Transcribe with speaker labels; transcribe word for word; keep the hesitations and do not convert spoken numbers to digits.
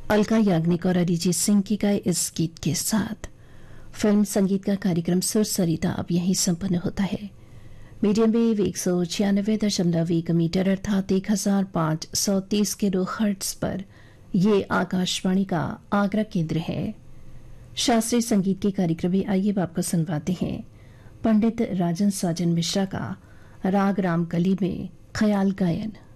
Speaker 1: अलका याग्निक और अरिजीत सिंह की गाए इस गीत के साथ फिल्म संगीत का कार्यक्रम सुर सरिता अब यहीं संपन्न होता है। मीडियम वेव एक सौ छियानवे दशमलव एक मीटर अर्थात एक हजार पांच सौ तीस किलो हर्ट्ज पर ये आकाशवाणी का आगरा केंद्र है। शास्त्रीय संगीत के कार्यक्रम में आइए आपको सुनवाते हैं पंडित राजन साजन मिश्रा का राग रामकली में ख्याल गायन।